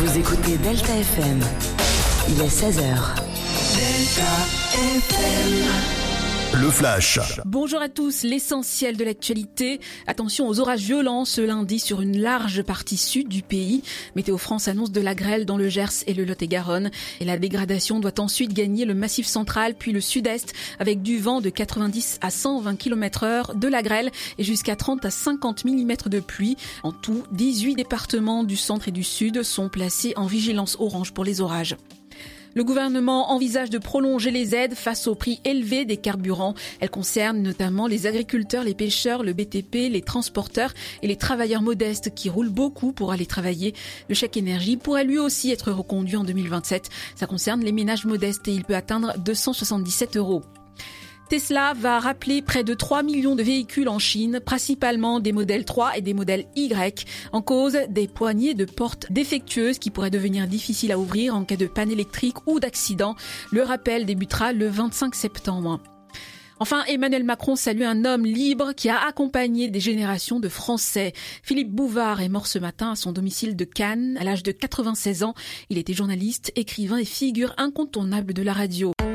Vous écoutez Delta FM. Il est 16h. Delta FM. Le Flash. Bonjour à tous, l'essentiel de l'actualité. Attention aux orages violents ce lundi sur une large partie sud du pays. Météo France annonce de la grêle dans le Gers et le Lot-et-Garonne. Et la dégradation doit ensuite gagner le Massif central puis le sud-est avec du vent de 90 à 120 km/h, de la grêle et jusqu'à 30 à 50 mm de pluie. En tout, 18 départements du centre et du sud sont placés en vigilance orange pour les orages. Le gouvernement envisage de prolonger les aides face au prix élevé des carburants. Elles concernent notamment les agriculteurs, les pêcheurs, le BTP, les transporteurs et les travailleurs modestes qui roulent beaucoup pour aller travailler. Le chèque énergie pourrait lui aussi être reconduit en 2027. Ça concerne les ménages modestes et il peut atteindre 277 €. Tesla va rappeler près de 3 millions de véhicules en Chine, principalement des modèles 3 et des modèles Y. En cause, des poignées de portes défectueuses qui pourraient devenir difficiles à ouvrir en cas de panne électrique ou d'accident. Le rappel débutera le 25 septembre. Enfin, Emmanuel Macron salue un homme libre qui a accompagné des générations de Français. Philippe Bouvard est mort ce matin à son domicile de Cannes, à l'âge de 96 ans. Il était journaliste, écrivain et figure incontournable de la radio.